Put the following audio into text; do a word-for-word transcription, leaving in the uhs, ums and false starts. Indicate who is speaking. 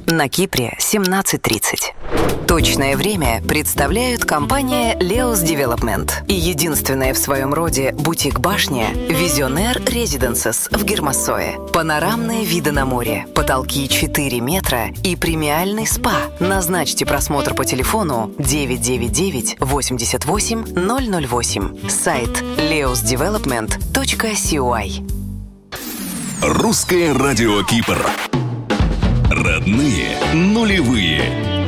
Speaker 1: На Кипре семнадцать тридцать. Точное время представляют компания Leos Development и единственная в своем роде бутик-башня Visionaire Residences в Гермассое. Панорамные виды на море, потолки четыре метра и премиальный спа. Назначьте просмотр по телефону девять девять девять восемьдесят восемь ноль ноль восемь. Сайт leos development точка кей.
Speaker 2: Русское радио Кипр. Родные нулевые.